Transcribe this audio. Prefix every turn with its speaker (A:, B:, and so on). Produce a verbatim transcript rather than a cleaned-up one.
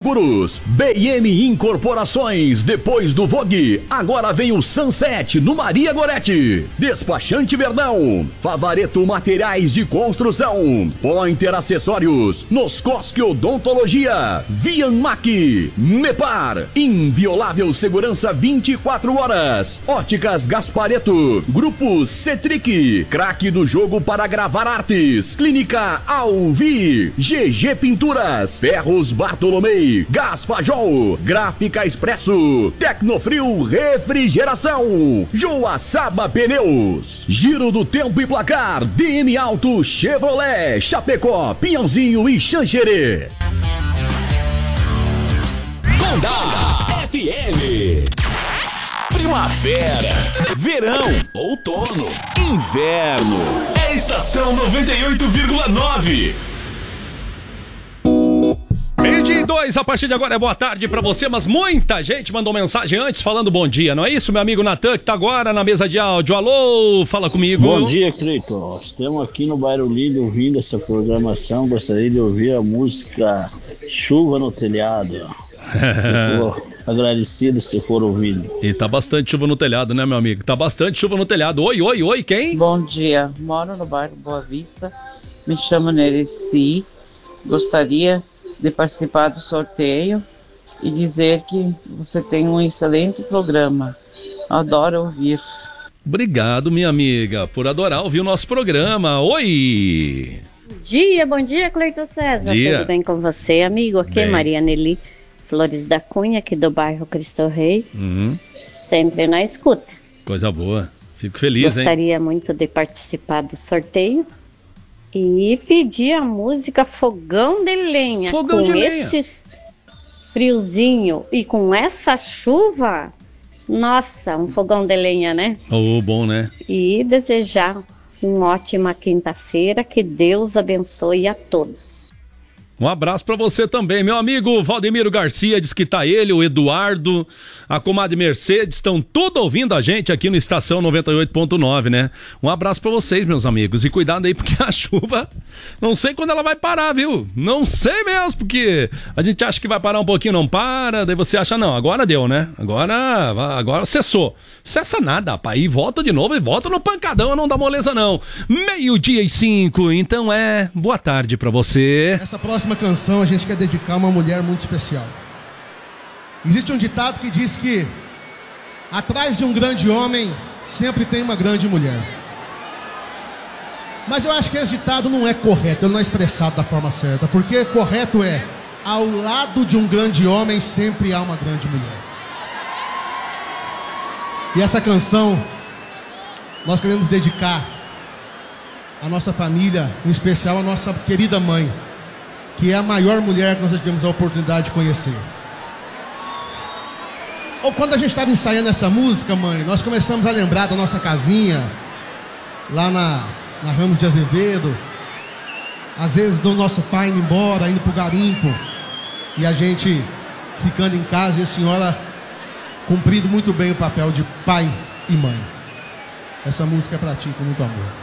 A: Seguros, B M Incorporações, depois do Vogue, agora vem o Sunset no Maria Gorete. Despachante Verdão, Favareto Materiais de Construção, Pointer Acessórios, Noscosque Odontologia, Vianmac, Mepar, Inviolável Segurança vinte e quatro horas, Óticas Gaspareto, Grupo Cetric, craque do jogo para gravar artes, Clínica Alvi, G G Pinturas, Ferros Bartolomei, Gás Fajol, Gráfica Expresso, Tecnofrio Refrigeração, Joaçaba Pneus, Giro do Tempo e Placar, D M Auto Chevrolet, Chapecó, Pinhãozinho e Xanxerê. Condá F M. Primavera, verão, outono, inverno. É Estação noventa e oito vírgula nove.
B: Meio-dia e dois, a partir de agora é boa tarde pra você, mas muita gente mandou mensagem antes falando bom dia, não é isso, meu amigo Natan, que tá agora na mesa de áudio? Alô, fala comigo.
C: Bom dia, Cleiton. Estamos aqui no Bairro Lindo ouvindo essa programação. Gostaria de ouvir a música Chuva no Telhado. Fico agradecido se for ouvido.
B: E tá bastante chuva no telhado, né, meu amigo? Tá bastante chuva no telhado. Oi, oi, oi, quem?
D: Bom dia, moro no bairro Boa Vista, me chamo Nereci, gostaria de participar do sorteio e dizer que você tem um excelente programa, adoro ouvir.
B: Obrigado, minha amiga, por adorar ouvir o nosso programa. Oi!
E: Bom dia, bom dia, Cleiton César.
B: Dia.
E: Tudo bem com você, amigo? Aqui é
B: Bem.
E: Maria Nelly Flores da Cunha, aqui do bairro Cristo Rei.
B: Uhum.
E: Sempre na escuta.
B: Coisa boa. Fico feliz, hein?
E: Gostaria muito de participar do sorteio e pedir a música Fogão de Lenha.
B: Fogão
E: com
B: de lenha.
E: esse friozinho e com essa chuva, nossa, um fogão de lenha, né?
B: Oh, bom, né?
E: E desejar uma ótima quinta-feira, que Deus abençoe a todos.
B: Um abraço pra você também, meu amigo Valdemiro Garcia, diz que tá ele, o Eduardo, a comadre Mercedes, estão tudo ouvindo a gente aqui no Estação noventa e oito ponto nove, né? Um abraço pra vocês, meus amigos, e cuidado aí porque a chuva, não sei quando ela vai parar, viu? Não sei mesmo, porque a gente acha que vai parar um pouquinho, não para, daí você acha, não, agora deu, né? Agora, agora cessou. Cessa nada, rapaz, e volta de novo e volta no pancadão, não dá moleza não. Meio-dia e cinco, então é boa tarde pra você.
F: Essa próxima canção a gente quer dedicar a uma mulher muito especial. Existe um ditado que diz que atrás de um grande homem sempre tem uma grande mulher. Mas eu acho que esse ditado não é correto, ele não é expressado da forma certa, porque correto é: ao lado de um grande homem sempre há uma grande mulher. E essa canção nós queremos dedicar à nossa família, em especial à nossa querida mãe, que é a maior mulher que nós já tivemos a oportunidade de conhecer. Ou quando a gente estava ensaiando essa música, mãe, nós começamos a lembrar da nossa casinha, lá na, na Ramos de Azevedo, às vezes do nosso pai indo embora, indo pro garimpo, e a gente ficando em casa, e a senhora cumprindo muito bem o papel de pai e mãe. Essa música é pra ti, com muito amor.